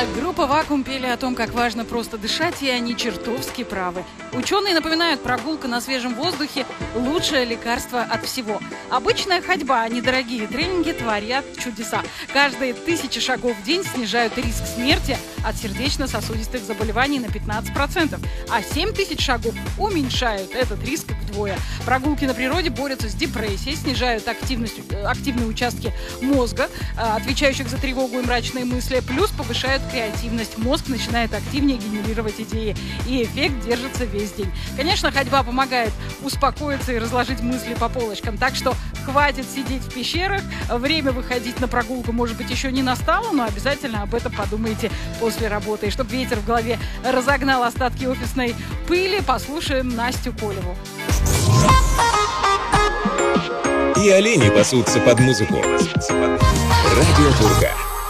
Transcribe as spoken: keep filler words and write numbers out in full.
Группа «Вакуум» пели о том, как важно просто дышать, и они чертовски правы. Ученые напоминают, прогулка на свежем воздухе – лучшее лекарство от всего. Обычная ходьба, а недорогие тренинги творят чудеса. Каждые тысячи шагов в день снижают риск смерти от сердечно-сосудистых заболеваний на пятнадцать процентов, а семь тысяч шагов уменьшают этот риск вдвое. Прогулки на природе борются с депрессией, снижают активность, активные участки мозга, отвечающих за тревогу и мрачные мысли, плюс повышают креативность. Мозг начинает активнее генерировать идеи, и эффект держится весь день. Конечно, ходьба помогает успокоиться и разложить мысли по полочкам, так что хватит сидеть в пещерах, время выходить на прогулку, может быть, еще не настало, но обязательно об этом подумайте после работы. И чтобы ветер в голове разогнал остатки офисной пыли, послушаем Настю Колеву. И олени пасутся под музыку. Радио Турка.